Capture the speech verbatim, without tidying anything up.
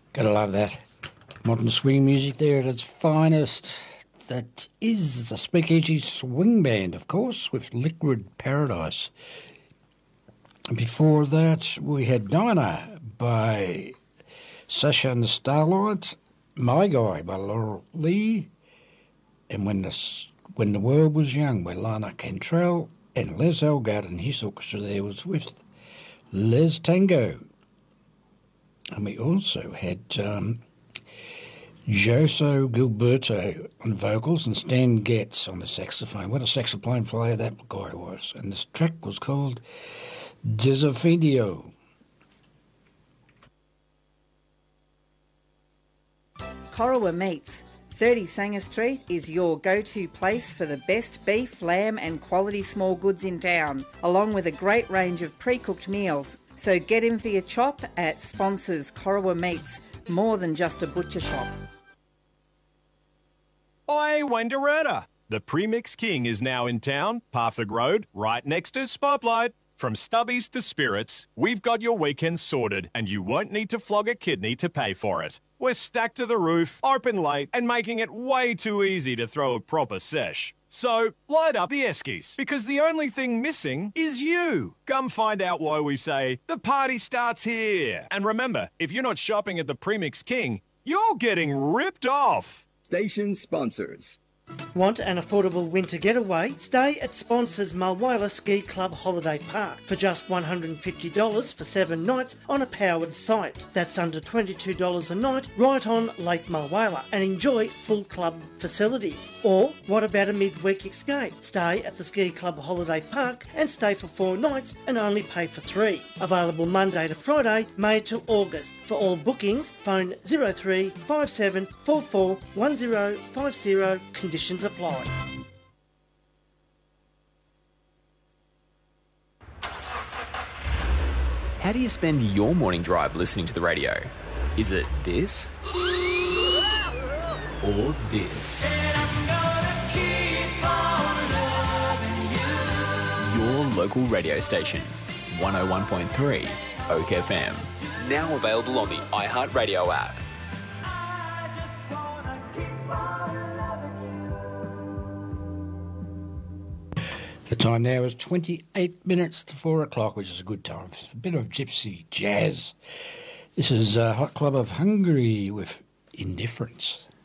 Gotta love that. Modern swing music there at its finest. That is the Speakeasy Swing Band, of course, with Liquid Paradise. And before that, we had Dinah by Sasha and the Starlights, My Guy by Laurel Lee, and When the, when the World Was Young by Lana Cantrell, and Les Elgart and his orchestra there was with Les Tango. And we also had um, Joso Gilberto on vocals and Stan Getz on the saxophone. What a saxophone player that guy was. And this track was called Desafinio. Corowa Meats, thirty Sanger Street is your go-to place for the best beef, lamb and quality small goods in town, along with a great range of pre-cooked meals. So get in for your chop at sponsors Corowa Meats, more than just a butcher shop. Oi, Wendouretta! The Premix King is now in town, Parford Road, right next to Spotlight. From stubbies to spirits, we've got your weekend sorted and you won't need to flog a kidney to pay for it. We're stacked to the roof, open late and making it way too easy to throw a proper sesh. So, light up the Eskies, because the only thing missing is you. Come find out why we say, the party starts here. And remember, if you're not shopping at the Premix King, you're getting ripped off. Station sponsors. Want an affordable winter getaway? Stay at sponsors Mulwala Ski Club Holiday Park for just one hundred fifty dollars for seven nights on a powered site. That's under twenty-two dollars a night right on Lake Mulwala, and enjoy full club facilities. Or what about a midweek escape? Stay at the Ski Club Holiday Park and stay for four nights and only pay for three. Available Monday to Friday, May to August. For all bookings, phone zero three five seven four four one zero five zero. Conditions apply. How do you spend your morning drive listening to the radio? Is it this? Or this? Your local radio station, one oh one point three Oak F M. Now available on the iHeartRadio app. The time now is twenty-eight minutes to four o'clock, which is a good time for a bit of gypsy jazz. This is uh, Hot Club of Hungary with Indifference.